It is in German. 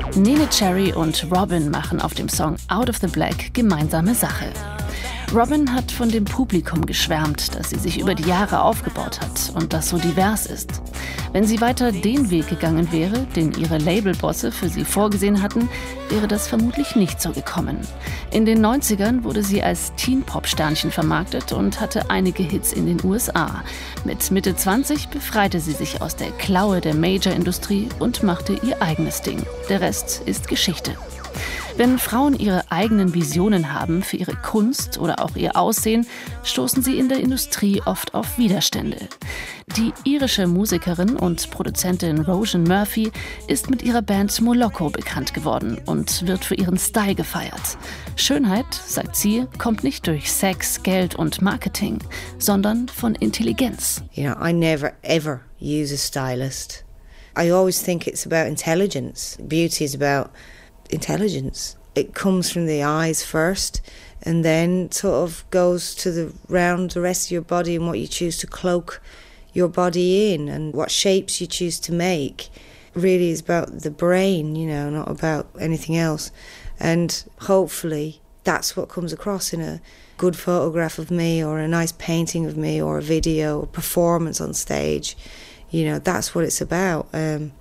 Neneh Cherry und Robyn machen auf dem Song Out of the Black gemeinsame Sache. Robyn hat von dem Publikum geschwärmt, das sie sich über die Jahre aufgebaut hat und das so divers ist. Wenn sie weiter den Weg gegangen wäre, den ihre Labelbosse für sie vorgesehen hatten, wäre das vermutlich nicht so gekommen. In den 90ern wurde sie als Teen-Pop-Sternchen vermarktet und hatte einige Hits in den USA. Mit Mitte 20 befreite sie sich aus der Klaue der Major-Industrie und machte ihr eigenes Ding. Der Rest ist Geschichte. Wenn Frauen ihre eigenen Visionen haben für ihre Kunst oder auch ihr Aussehen, stoßen sie in der Industrie oft auf Widerstände. Die irische Musikerin und Produzentin Róisín Murphy ist mit ihrer Band Moloko bekannt geworden und wird für ihren Style gefeiert. Schönheit, sagt sie, kommt nicht durch Sex, Geld und Marketing, sondern von Intelligenz. I never ever use a stylist. I always think it's about intelligence. Beauty is about intelligence. It comes from the eyes first and then sort of goes to the rest of your body and what you choose to cloak your body in and what shapes you choose to make. Really is about the brain, not about anything else. And hopefully that's what comes across in a good photograph of me or a nice painting of me or a video, a performance on stage. That's what it's about.